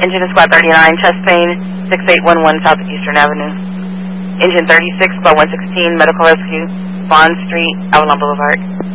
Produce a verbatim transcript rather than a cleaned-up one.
Engine to Squad thirty-nine, chest pain, six eight one one Southeastern Avenue. Engine thirty-six, Squad one sixteen, medical rescue, Bond Street, Avalon Boulevard.